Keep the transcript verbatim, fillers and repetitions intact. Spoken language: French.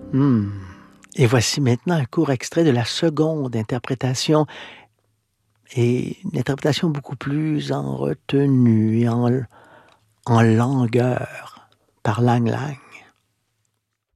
Mmh. Et voici maintenant un court extrait de la seconde interprétation et une interprétation beaucoup plus en retenue et en l en langueur par Lang Lang.